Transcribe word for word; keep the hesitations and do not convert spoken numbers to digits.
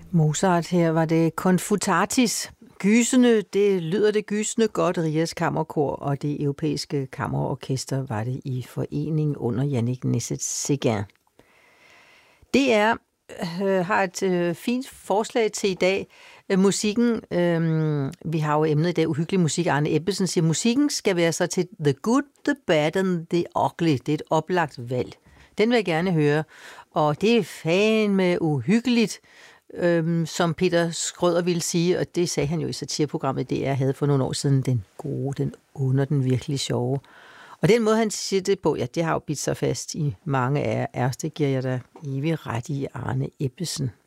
Mozart, her var det Confutatis. Gysende, det lyder det gysende godt, Rias Kammerkor og det europæiske kammerorkester var det i forening under Yannick Nézet-Séguin. D R øh, har et øh, fint forslag til i dag. Øh, musikken, øh, vi har jo emnet i dag, uhyggelig musik. Arne Ebbesen siger, musikken skal være så til the good, the bad and the ugly. Det er et oplagt valg. Den vil jeg gerne høre. Og det er fandme uhyggeligt, øhm, som Peter Skrøder ville sige, og det sagde han jo i satireprogrammet, det er havde for nogle år siden, den gode, den onde, den virkelig sjove. Og den måde, han siger det på, ja, det har jo bidt sig fast i mange af os. Det giver jeg da evig ret i, Arne Ebbesen.